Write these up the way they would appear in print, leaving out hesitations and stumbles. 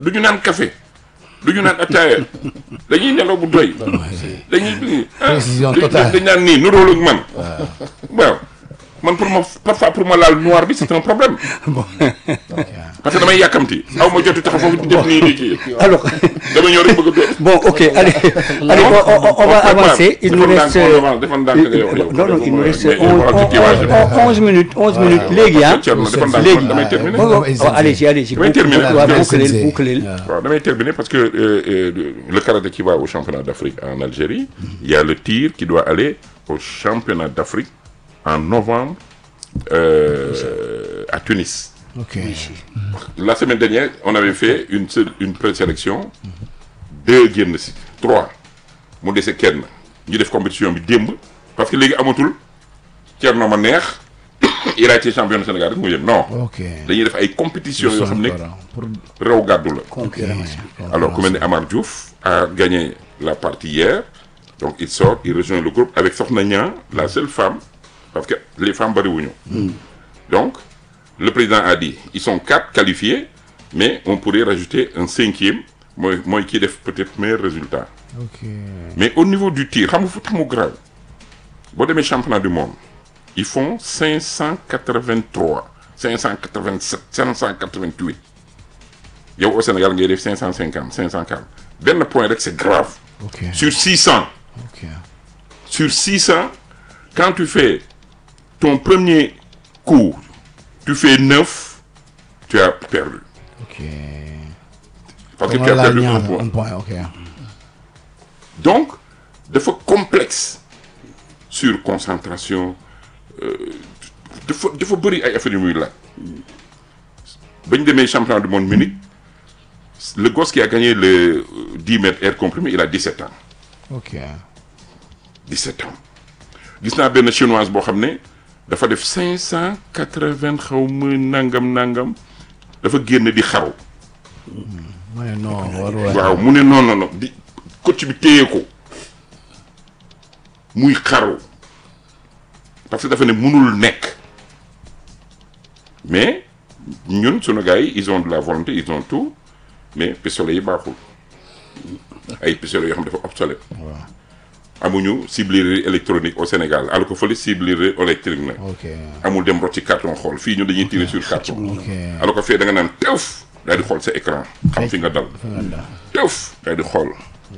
du ñu naan café du ñu naan ataaya dañuy nelaw bu doy. dañuy précision totale dañ naan nii nuróolu ak man. waaw man parfois pour ma laal noir bi c'est un problème. parce que damay yàkkamti aw ma jotu taxaw foofu def nii di kii. Alors, dama ñëw rek bëgg a doon. bon, ok, allez, on va avancer. Il nous reste. Non, il nous reste 11 minutes. 11 minutes. Légui, hein? Allez-y. Bouclez. Damay terminer parce que le karaté qui va au championnat d'Afrique en Algérie, il y a le tir qui doit aller au championnat d'Afrique en novembre à Tunis. ok La semaine dernière, on avait fait une présélection. 2 génn si 3 mu dese kenn ñu def compétition bi démb parce que léegi amatul Thierno ma neex il a été champion du Sénégal rek mu yem non. ok dañuy def ay compétitions yoo xam ne raw gàddu la. Concurrence. Alors ku mel ni Amar Diouf a gagné la partie hier donc il sort il rejoint le groupe avec Sokhna Niang la seule femme parce que les femmes bariwuñu. Donc le président a dit ils sont 4 qualifiés mais on pourrait rajouter un 5e mooy kii def peut-être meilleur résultat. ok Mais au niveau du tir xam nga fu tax mu grave boo demee championnat du monde ils font 583 587 588 yow au Sénégal ngay def 550 540 benn point rek c'est grave. ok Sur 600 ok sur 600 quand tu fais ton premier coup tu fais 9 tu as perdu. ok Parce que tu as perdu un un point. point ok Donc dafa complexe sur concentration dafa bëri ay affaires yu muy laaj ba ñu demee championnat du monde Munich le gosse qui a gagné le 10 mètres air comprimé il a 17 ans. ok 17 ans gis naa benn chinoise boo xam ne dafa def 580 xaw ma nangam dafa génn di xaru. ma ne non waaw mu ne non di coach bi téye ko muy xaru parce que dafa ne mënul nekk mais ñun sunu gars yi ils ont de la volonté ils ont tout mais pistolet yi baaxul ay pistolet yoo xam dafa obsolète. amuñu ciblure électronique au Sénégal alors que fële ciblure électrique na. ok amul dem rocc ci carton xool fii ñun dañuy tirer sur carton. alors que fee da nga naan teuf daal di xool sa écran xam fi nga dal. teuf daal di xool.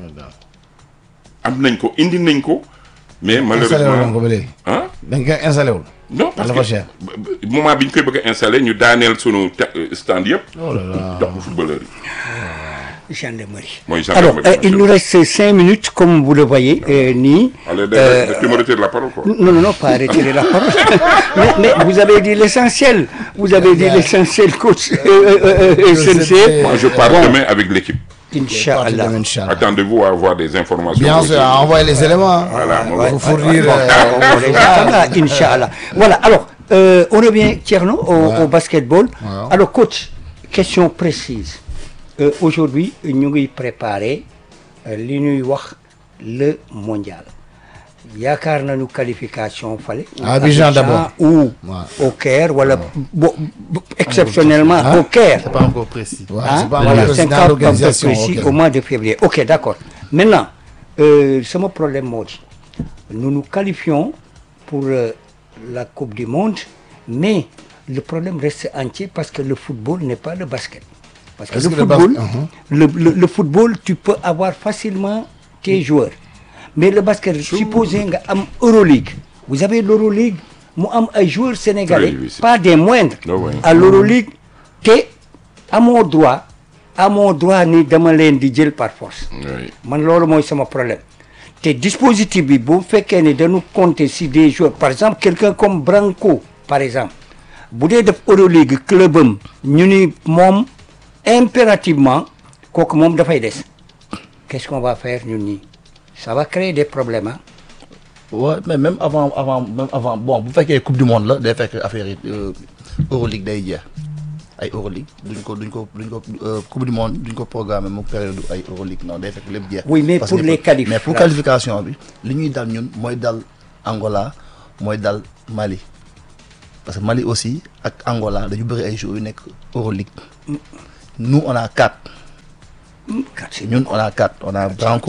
am nañ ko indi nañ ko mais malheureusement ko ba léegi ah dañ koy installé wul non parce dafa que cher moment bi ñu koy bëgg a installé ñu daaneel sunu stand yëpp. oh là là jox ko footballeur yi. Gendarmerie. mooy Alors, gendarmerie. il nous reste 5 minutes, comme vous le voyez, ni. Allez, tu me retires la parole quoi. Non, pas retirer la parole. mais vous avez dit l'essentiel. Vous avez dit l'essentiel, coach SNC. Moi je pars demain avec l'équipe. Inch'Allah. Attendez-vous à avoir des informations. bien sûr envoyer les éléments Voilà, pour fournir On les attendra, Inch'Allah. Voilà, alors, on revient, Thierno, au basketball. Ouais. Alors, coach, question précise. Aujourd'hui, nous avons préparé le mondial. yaakaar nañu qualification fale. Abidjan d'abord ou au Caire wala exceptionnellement au Caire. C'est pas encore précis. c'est pas Voilà, encore 50 l'organisation précis au mois de février. Ok, d'accord. Maintenant, c'est mon problème, Maudit. Nous nous qualifions pour la Coupe du Monde, mais le problème reste entier parce que le football n'est pas le basket. Parce que le football, tu peux avoir facilement tes joueurs. Mais le basket, supposez une Euroleague. Vous avez l'Euroleague, moi, un joueur sénégalais, oui, pas des moindres. À l'Euroleague, à mon droit, ni demander di jël par force. Man lolu moy sama problème. Tes dispositifs bi bu fekké né dañu compter si des joueurs par exemple quelqu'un comme Branco par exemple. Bu dé def Euroleague clubam ñu ni mom impérativement kooku moom dafay des. Qu'est-ce qu'on va faire ñun ñi? Ça va créer des problèmes hein. Ouais, mais même avant bon bu fekkee coupe du monde la day fekk affaire yi Euroleague day jeex ay Euroleague duñ ko coupe du monde duñ ko programmer mu période ay Euroleague non day fekk lépp jeex. Oui, mais pour les qualifications. Mais pour qualification bi li ñuy dal ñun mooy dal Angola mooy dal Mali parce que Mali aussi ak Angola dañu bëri ay joueurs yu nekk Euroleague. Nous on a 4 ñun on a 4 on a Branco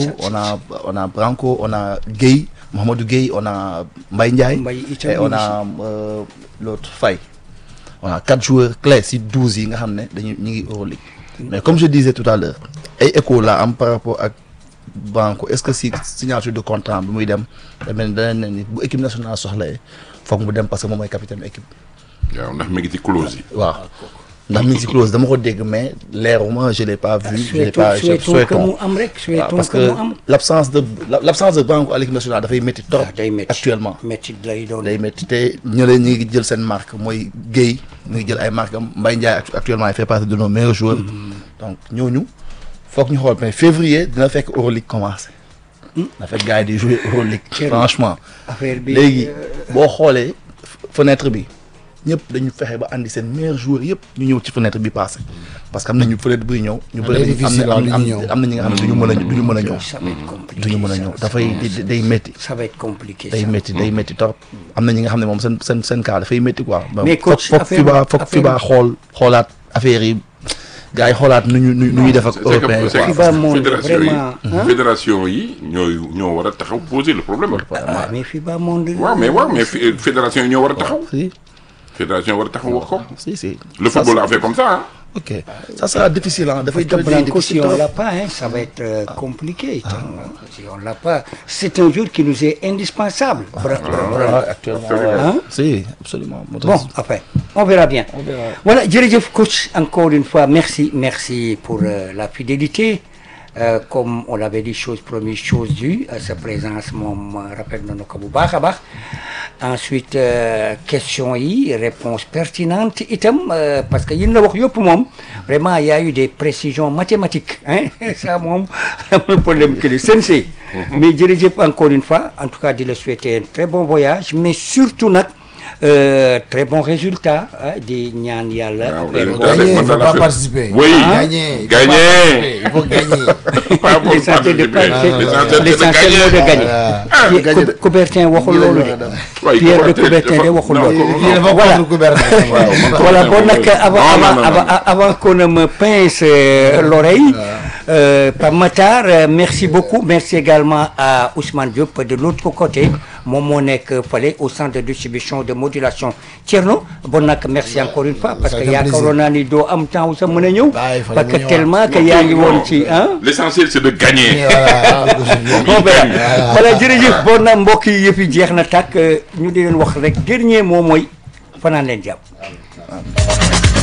on a Guèye Mohamedou Guèye on a Mbaye Ndiaye et on a l'autre Faye on a 4 joueurs clés si 12 yi nga xam ne ñu ngi Euroleague mais comme je disais tout à l'heure ay écho la am par rapport ak Branco est-ce que si signature de contrat bi muy dem danañ ne ni bu équipe nationale soxlawee foog mu dem parce que moom mooy capitaine équipe waaw ndax mi ngi ci clause yi. waaw ndax mi ngi ci clause dama ko dégg mais leeruma je l'ai pas vu. je l'ai pas souhaitons am rek souhaitons parce que que mu am. l'absence de Branco à l'équipe nationale dafay métti trop. day métti actuellement métti lay doon. day métti te ñu ngi jël seen marque mooy Guèye ñu ngi jël ay marques am Mbaye Ndiaye actuellement il fait partie de nos meilleurs joueurs. donc ñooñu foog ñu xool mais février dina fekk Euroleague commencé. na fekk gars yi di jouer Euroleague. franchement affaire bi léegi boo xoolee fenêtre bi. ñëpp dañu fexe ba andi seen meilleurs joueurs yëpp ñu ñëw ci fenêtre bi passé parce que am nañu fenêtre buy ñëw. ñu bëri am na ñi nga xam ne duñu mën a ñëw. ça va être compliqué duñu mën a ñëw dafay day métti. ça va être compliqué. day métti trop. am na ñi nga xam ne moom seen cas dafay métti quoi. mais coach foog FIBA xoolaat affaire yi gars yi xoolaat nu ñuy def ak européen yi quoi. FIBA moom vraiment fédération yi ñoo war a taxaw poser le problème. mais FIBA monde. waaw mais fédération yi ñoo war a taxaw. fédération war a taxaw wax ko. si le football a fait comme ça. ok ça sera difficile hein. Parce que Branco, si on l'a pas, ça va être compliqué. Si on l'a pas, c'est un jour qui nous est indispensable. Actuellement, Hein? Si, absolument. Bon, enfin, on verra bien. Voilà, jërëjëf coach, encore une fois, merci pour la fidélité. Comme on l'avait dit, chose promise, chose due. Sa présence, moom rappelle nañu ko bu baax a baax. Ensuite, questions yi, réponses pertinentes itam, parce que yi la wax yëpp moom, vraiment, il y a eu des précisions mathématiques. Hein? Ça, moom, amul problème que le sensei. Mais jërëjëf encore une fois, en tout cas, di la souhaiter un très bon voyage, mais surtout nag, très bon résultat di ñaan yàlla. Gagner, il ne faut pas participer. Oui, Gagner. gagner. Il faut gagner. Pas pour L'essentiel de participer. l'essentiel de gagner. Coubertin waxul loolu de. Pierre de Coubertin de waxul loolu. Voilà, bon nag avant qu'on ne me pince l'oreille, Pape Matar, merci beaucoup. Merci également à Ousmane Diop de l'autre côté. moom moo nekk fale au centre de distribution de modulation Thierno bon nag merci encore une fois parce que yaakaaroon naa ni doo am temps sax mën a ñëw parce que tellement que yaa ngi woon ci l'essentiel c'est de gagner. voilà jërëjëf bon na mbokk yi yëpp yi jeex na tàkk ñu di leen wax rek dernier mot mooy fanaan leen jàmm